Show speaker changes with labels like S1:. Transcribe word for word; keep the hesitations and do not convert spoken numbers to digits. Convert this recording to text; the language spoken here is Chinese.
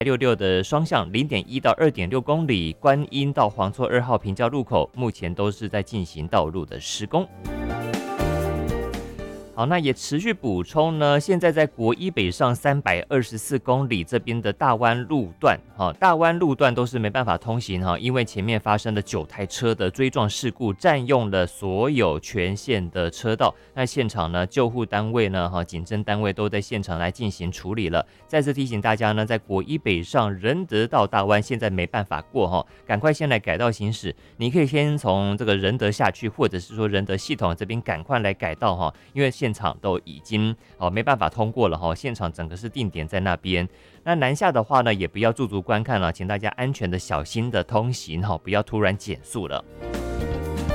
S1: 六六的双向零点一到二点六公里，观音到黄厝二号平交路口，目前都是在进行道路的施工。好，那也持续补充呢，现在在国一北上三百二十四公里这边的大湾路段，哈，大湾路段都是没办法通行哈，因为前面发生了九台车的追撞事故，占用了所有全线的车道。那现场呢，救护单位呢，哈，警侦单位都在现场来进行处理了。再次提醒大家呢，在国一北上仁德到大湾现在没办法过哈，赶快先来改道行驶。你可以先从这个仁德下去，或者是说仁德系统这边赶快来改道哈，因为现场都已经哦没办法通过了哈，现场整个是定点在那边。那南下的话呢，也不要驻足观看了，请大家安全的、小心的通行哈，不要突然减速了。